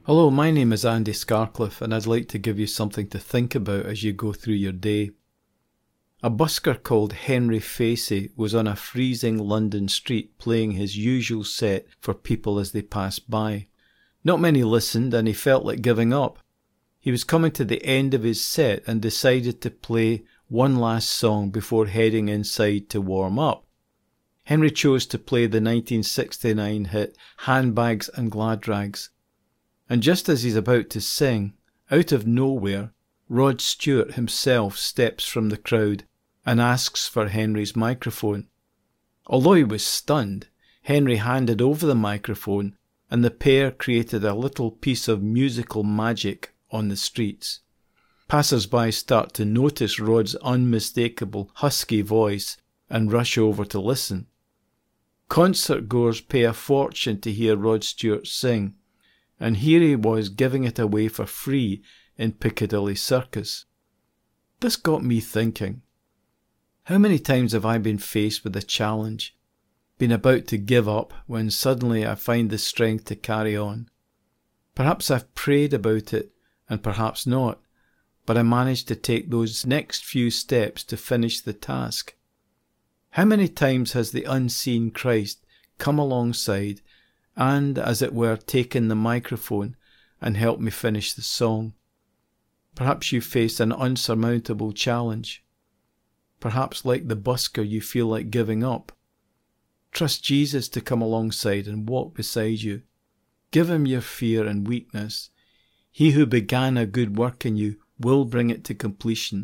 Hello, my name is Andy Scarcliffe and I'd like to give you something to think about as you go through your day. A busker called Henry Facey was on a freezing London street playing his usual set for people as they passed by. Not many listened and he felt like giving up. He was coming to the end of his set and decided to play one last song before heading inside to warm up. Henry chose to play the 1969 hit Handbags and Glad Rags. And just as he's about to sing, out of nowhere, Rod Stewart himself steps from the crowd and asks for Henry's microphone. Although he was stunned, Henry handed over the microphone and the pair created a little piece of musical magic on the streets. Passers-by start to notice Rod's unmistakable husky voice and rush over to listen. Concert-goers pay a fortune to hear Rod Stewart sing, and here he was giving it away for free in Piccadilly Circus. This got me thinking. How many times have I been faced with a challenge, been about to give up when suddenly I find the strength to carry on? Perhaps I've prayed about it and perhaps not, but I managed to take those next few steps to finish the task. How many times has the unseen Christ come alongside and, as it were, taken the microphone and helped me finish the song? Perhaps you faced an unsurmountable challenge. Perhaps, like the busker, you feel like giving up. Trust Jesus to come alongside and walk beside you. Give him your fear and weakness. He who began a good work in you will bring it to completion.